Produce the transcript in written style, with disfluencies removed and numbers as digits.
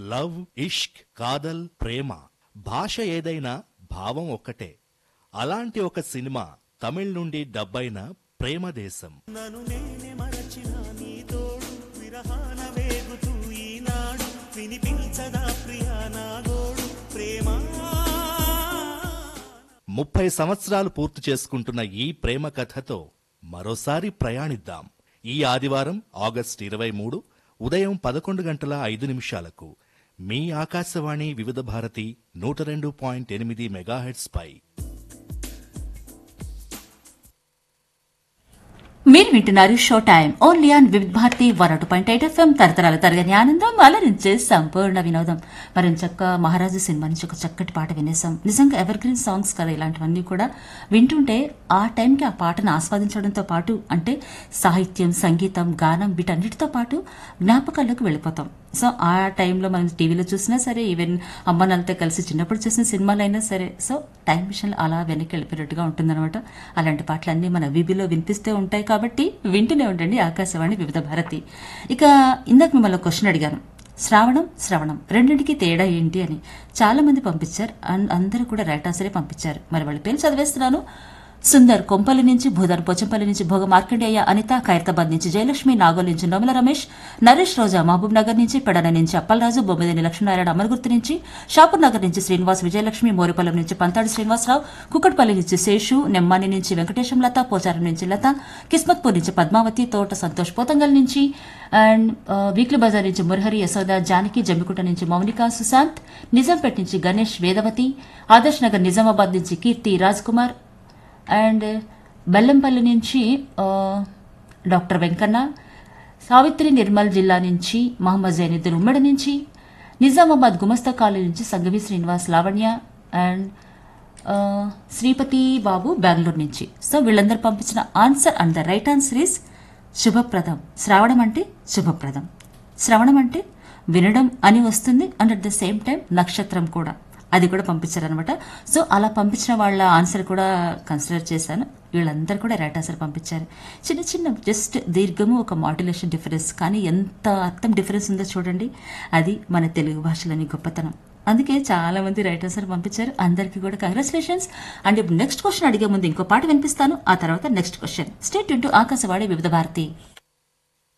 Love, ఇష్క్, కాదల్, ప్రేమ భాష ఏదైనా భావం ఒక్కటే. అలాంటి ఒక సినిమా తమిళ్ నుండి డబ్బైన ప్రేమ దేశం. నన్ను నేనే మరచిన నీ తోడు విరహాన వేగుతూ ఈనాడు వినిపించదా ప్రియా నా గోడు ప్రేమ. 30 సంవత్సరాలు పూర్తి చేసుకుంటున్న ఈ ప్రేమ కథతో మరోసారి ప్రయాణిద్దాం. ఈ ఆదివారం ఆగస్టు 23 ఉదయం 11:05 మీ ఆకాశవాణి వివిధ భారతి 102.8 మెగాహెర్ట్జ్ పై. మీరు వింటున్నారు షో టైం ఓన్లీ ఆన్ వివిధ భారతి 102.8 FM. తరతరాల తరగని ఆనందం అలరించే సంపూర్ణ వినోదం. మరి చక్క మహారాజు సినిమా నుంచి ఒక చక్కటి పాట వినేసాం. నిజంగా ఎవర్ గ్రీన్ సాంగ్స్ కదా ఇలాంటివన్నీ కూడా. వింటుంటే ఆ టైంకి ఆ పాటను ఆస్వాదించడంతో పాటు అంటే సాహిత్యం, సంగీతం, గానం వీటన్నిటితో పాటు జ్ఞాపకాల్లోకి వెళ్ళిపోతాం. సో ఆ టైంలో మనం టీవీలో చూసినా సరే, ఈవెన్ అమ్మ నాన్నతో కలిసి చిన్నప్పుడు చూసిన సినిమాలైనా సరే, సో టైం మిషన్లో అలా వెనక్కి వెళ్ళిపోయినట్టుగా ఉంటుందన్నమాట. అలాంటి పాటలన్నీ మన వీబీలో వినిపిస్తూ ఉంటాయి కాబట్టి వింటూనే ఉండండి ఆకాశవాణి వివిధ భారతి. ఇక ఇందాక మిమ్మల్ని క్వశ్చన్ అడిగాను, శ్రవణం రెండింటికి తేడా ఏంటి అని. చాలా మంది పంపించారు, అందరూ కూడా రైట్ ఆన్సరే పంపించారు. మరి వాళ్ళ పేరు చదివేస్తున్నాను. సుందర్ కొంపల్లి నుంచి, భూధర్ పోచంపల్లి నుంచి, భోగ మార్కండేయ, అనిత ఖైరతాబాద్ నుంచి, జయలక్ష్మి నాగోల్ నుంచి, నోమల రమేష్, నరేష్ రోజా మహబూబ్ నగర్ నుంచి, పెడన నుంచి అప్పలరాజు, బొమ్మిదేని లక్ష్మీనారాయణ అమర్గుర్తి నుంచి, షాపూర్ నగర్ నుంచి శ్రీనివాస్, విజయలక్ష్మి మోరిపల్లం నుంచి పంతాడి శ్రీనివాసరావు, కుక్కట్పల్లి నుంచి శేషు, నెమ్మాని నుంచి వెంకటేశం లత, పోచారం నుంచి లత, కిస్మత్పూర్ నుంచి పద్మావతి, తోట సంతోష్ పోతంగల్ నుంచి, అండ్ వీక్లీ బజార్ నుంచి మురహరి, యశోద, జానకి, జమ్మికుంట నుంచి మౌనిక, సుశాంత్, నిజాంపేట నుంచి గణేష్, వేదవతి, ఆదర్శ్ నగర్ నిజామాబాద్ నుంచి కీర్తి, రాజ్ కుమార్, అండ్ బెల్లంపల్లి నుంచి డాక్టర్ వెంకన్న, సావిత్రి నిర్మల్ జిల్లా నుంచి మహమ్మద్ జైనుద్దీన్ ఉమ్మడి నుంచి, నిజామాబాద్ గుమస్తా కాలనీ నుంచి సంగవి శ్రీనివాస్, లావణ్య అండ్ శ్రీపతి బాబు బెంగళూరు నుంచి. సో వీళ్ళందరూ పంపించిన answer and the right answer is శుభప్రదం. శ్రావణం అంటే శుభప్రదం. శ్రవణం అంటే వినడం అని వస్తుంది, and at the same time నక్షత్రం కూడా, అది కూడా పంపించారనమాట. సో అలా పంపించిన వాళ్ళ ఆన్సర్ కూడా కన్సిడర్ చేశాను. వీళ్ళందరూ కూడా రైట్ ఆన్సర్ పంపించారు. చిన్న చిన్న జస్ట్ దీర్ఘము, ఒక మాడ్యులేషన్ డిఫరెన్స్, కానీ ఎంత అర్థం డిఫరెన్స్ ఉందో చూడండి. అది మన తెలుగు భాషలోని గొప్పతనం. అందుకే చాలా మంది రైట్ ఆన్సర్ పంపించారు. అందరికీ కూడా కంగ్రాచులేషన్స్. అండ్ ఇప్పుడు నెక్స్ట్ క్వశ్చన్ అడిగే ముందు ఇంకో పాట వినిపిస్తాను, ఆ తర్వాత next question. Stay tune to Akashvani వివిధ భారతి.